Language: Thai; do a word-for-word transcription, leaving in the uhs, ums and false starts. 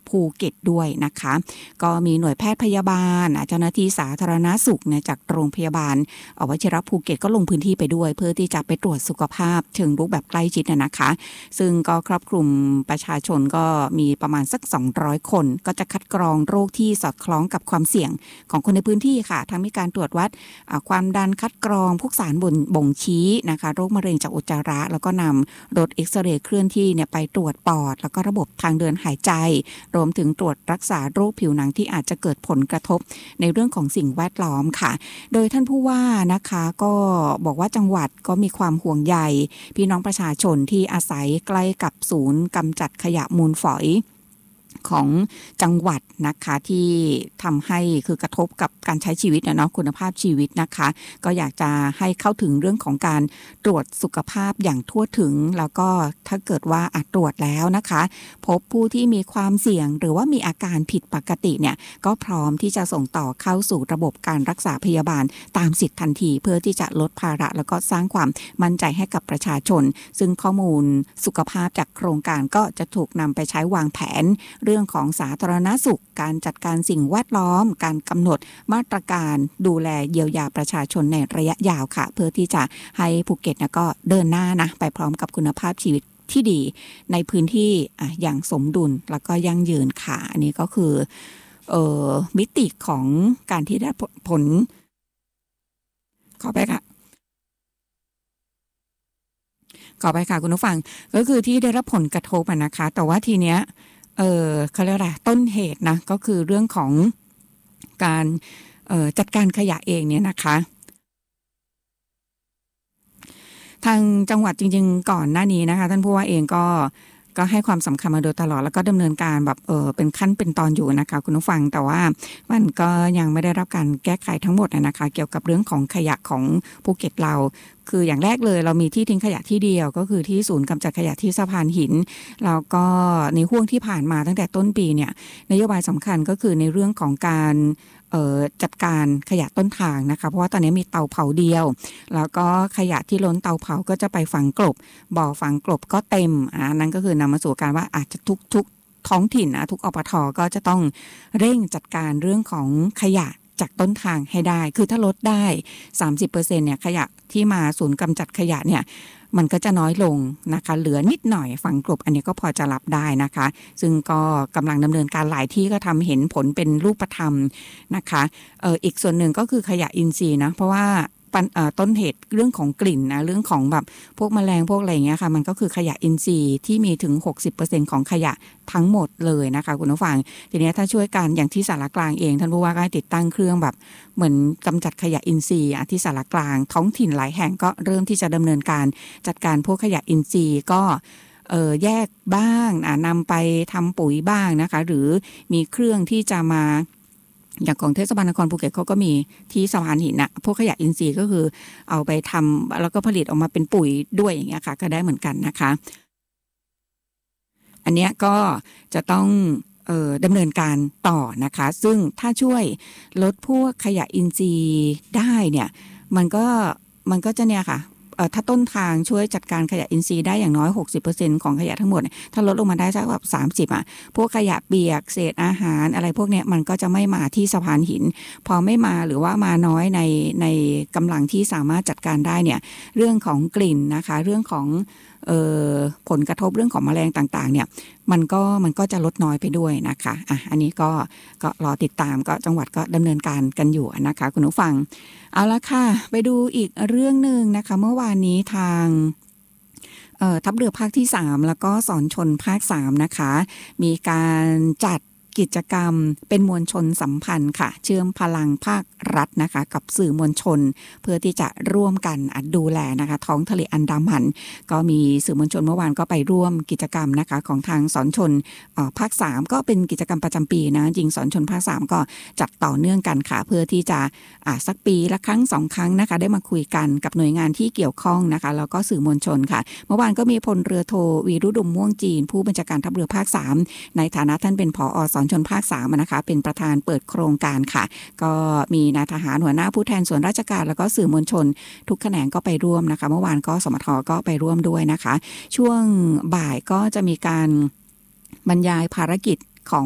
ภูเก็ตด้วยนะคะก็มีหน่วยแพทย์พยาบาลเจ้าหน้าที่สาธารณสุขเนี่ยจากโรงพยาบาลวชิรภูเก็ตก็ลงพื้นที่ไปด้วยเพื่อที่จะไปตรวจสุขภาพเชิงรุกแบบใกล้ชิดนะคะซึ่งก็ครอบคลุมประชาชนก็มีประมาณสักสองร้อยคนก็จะคัดกรองโรคที่สอดคล้องกับความเสี่ยงของคนในพื้นที่ค่ะทั้งมีการตรวจวัดความดันคัดกรองพวกสารบ่งชี้นะคะโรคมะเร็งจากอุจจาระแล้วก็นำรถเอ็กซเรย์เคลื่อนที่เนี่ยไปตรวจปอดแล้วก็ระบบทางเดินหายใจรวมถึงตรวจรักษาโรคผิวหนังที่อาจจะเกิดผลกระทบในเรื่องของสิ่งแวดล้อมค่ะโดยท่านผู้ว่านะคะก็บอกว่าจังหวัดก็มีความห่วงใยพี่น้องประชาชนที่อาศัยใกล้กับศูนย์กำจัดขยะมูลฝอยของจังหวัดนะคะที่ทำให้คือกระทบกับการใช้ชีวิตนะเนาะคุณภาพชีวิตนะคะก็อยากจะให้เข้าถึงเรื่องของการตรวจสุขภาพอย่างทั่วถึงแล้วก็ถ้าเกิดว่าอาจตรวจแล้วนะคะพบผู้ที่มีความเสี่ยงหรือว่ามีอาการผิดปกติเนี่ยก็พร้อมที่จะส่งต่อเข้าสู่ระบบการรักษาพยาบาลตามสิทธิ์ทันทีเพื่อที่จะลดภาระแล้วก็สร้างความมั่นใจให้กับประชาชนซึ่งข้อมูลสุขภาพจากโครงการก็จะถูกนำไปใช้วางแผนเรื่องของสาธารณสุขการจัดการสิ่งแวดล้อมการกำหนดมาตรการดูแลเยียวยาประชาชนในระยะยาวค่ะเพื่อที่จะให้ภูเก็ตนะก็เดินหน้านะไปพร้อมกับคุณภาพชีวิตที่ดีในพื้นที่อ่ะอย่างสมดุลแล้วก็ยั่งยืนค่ะอันนี้ก็คือเอ่อมิติของการที่ได้ผลขอไปค่ะขอไปค่ะคุณผู้ฟังก็คือที่ได้รับผลกระทบนะคะแต่ว่าทีเนี้ยเออเขาเรียกอะไรต้นเหตุนะก็คือเรื่องของการเอ่อจัดการขยะเองเนี่ยนะคะทางจังหวัดจริงๆก่อนหน้านี้นะคะท่านผู้ว่าเองก็ก็ให้ความสำคัญมาโดยตลอดแล้วก็ดำเนินการแบบเออเป็นขั้นเป็นตอนอยู่นะคะคุณผู้ฟังแต่ว่ามันก็ยังไม่ได้รับการแก้ไขทั้งหมดนะคะเกี่ยวกับเรื่องของขยะของภูเก็ตเราคืออย่างแรกเลยเรามีที่ทิ้งขยะที่เดียวก็คือที่ศูนย์กำจัดขยะที่สะพานหินแล้วก็ในห่วงที่ผ่านมาตั้งแต่ต้นปีเนี่ยนโยบายสำคัญก็คือในเรื่องของการจัดการขยะต้นทางนะคะเพราะว่าตอนนี้มีเตาเผาเดียวแล้วก็ขยะที่ล้นเตาเผาก็จะไปฝังกลบบ่อฝังกลบก็เต็มอ่านั่นก็คือนำมาสู่การว่าอาจจะทุกทุกท้องถิ่นนะทุกอปท.ก็จะต้องเร่งจัดการเรื่องของขยะจากต้นทางให้ได้คือถ้าลดได้ สามสิบเปอร์เซ็นต์ เนี่ยขยะที่มาศูนย์กำจัดขยะเนี่ยมันก็จะน้อยลงนะคะเหลือนิดหน่อยฝังกลบอันนี้ก็พอจะรับได้นะคะซึ่งก็กำลังดำเนินการหลายที่ก็ทำเห็นผลเป็นรูปธรรมนะคะเอ่ออีกส่วนหนึ่งก็คือขยะอินทรีย์นะเพราะว่าต้นเหตุเรื่องของกลิ่นนะเรื่องของแบบพวกแมลงพวกอะไรอย่างเงี้ยค่ะมันก็คือขยะอินทรีย์ที่มีถึง หกสิบเปอร์เซ็นต์ ของขยะทั้งหมดเลยนะคะคุณผู้ฟังทีนี้ถ้าช่วยกันอย่างที่สารกลางเองท่านผู้ว่าก็ติดตั้งเครื่องแบบเหมือนกำจัดขยะอินทรีย์ที่สารกลางท้องถิ่นหลายแห่งก็เริ่มที่จะดำเนินการจัดการพวกขยะอินทรีย์ก็เอ่อแยกบ้างนำไปทำปุ๋ยบ้างนะคะหรือมีเครื่องที่จะมาอย่างของเทศบาลนครภูเก็ตเขาก็มีที่สะพานหินนะพวกขยะอินทรีย์ก็คือเอาไปทำแล้วก็ผลิตออกมาเป็นปุ๋ยด้วยอย่างเงี้ยค่ะก็ได้เหมือนกันนะคะอันเนี้ยก็จะต้องเอ่อดำเนินการต่อนะคะซึ่งถ้าช่วยลดพวกขยะอินทรีย์ได้เนี่ยมันก็มันก็จะเนี่ยค่ะถ้าต้นทางช่วยจัดการขยะอินทรีย์ได้อย่างน้อย หกสิบเปอร์เซ็นต์ ของขยะทั้งหมดถ้าลดลงมาได้สักแบบสามสิบอ่ะพวกขยะเปียกเศษอาหารอะไรพวกเนี้ยมันก็จะไม่มาที่สะพานหินพอไม่มาหรือว่ามาน้อยในในกำลังที่สามารถจัดการได้เนี่ยเรื่องของกลิ่นนะคะเรื่องของเอ่อผลกระทบเรื่องของแมลงต่างๆเนี่ยมันก็มันก็จะลดน้อยไปด้วยนะคะอ่ะอันนี้ก็ก็รอติดตามก็จังหวัดก็ดำเนินการกันอยู่นะคะคุณผู้ฟังเอาละค่ะไปดูอีกเรื่องนึงนะคะเมื่อวานนี้ทางทัพเรือภาคที่สามแล้วก็สอนชนภาคสามนะคะมีการจัดกิจกรรมเป็นมวลชนสัมพันธ์ค่ะเชื่อมพลังภาครัฐนะคะกับสื่อมวลชนเพื่อที่จะร่วมกันดูแลนะคะท้องทะเลอันดามันก็มีสื่อมวลชนเมื่อวานก็ไปร่วมกิจกรรมนะคะของทางสอนชนภาคสามก็เป็นกิจกรรมประจำปีนะจริงสอนชนภาคสามก็จัดต่อเนื่องกันค่ะเพื่อที่จะสักปีละครั้งสองครั้งนะคะได้มาคุยกันกับหน่วยงานที่เกี่ยวข้องนะคะแล้วก็สื่อมวลชนค่ะเมื่อวานก็มีพลเรือโทวีรุดมม่วงจีนผู้บัญชาการทัพเรือภาคสามในฐานะท่านเป็นผอ.สอนชนภาคสามนะคะเป็นประธานเปิดโครงการค่ะก็มีนายทหารหัวหน้าผู้แทนส่วนราชการแล้วก็สื่อมวลชนทุกแขนงก็ไปร่วมนะคะเมื่อวานก็สมทก็ไปร่วมด้วยนะคะช่วงบ่ายก็จะมีการบรรยายภารกิจ